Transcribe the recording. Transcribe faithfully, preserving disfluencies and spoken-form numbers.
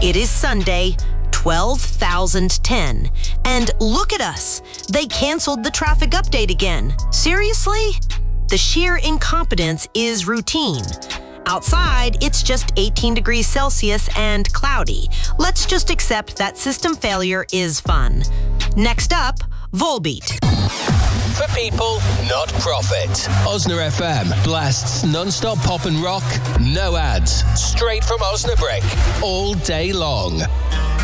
It is Sunday, twelve thousand ten. And look at us. They canceled the traffic update again. Seriously? The sheer incompetence is routine. Outside, it's just eighteen degrees Celsius and cloudy. Let's just accept that system failure is fun. Next up, Volbeat. For people, not profit. Osna F M blasts non-stop pop and rock, no ads, straight from Osnabrick, all day long.